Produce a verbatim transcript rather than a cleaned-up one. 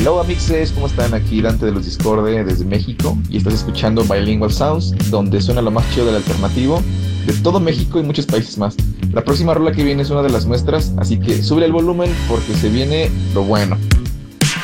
Hello amixes, ¿cómo están? Aquí Dante de los Discorde desde México y estás escuchando Bilingual Sounds, donde suena lo más chido del alternativo de todo México y muchos países más. La próxima rola que viene es una de las nuestras, así que sube el volumen porque se viene lo bueno.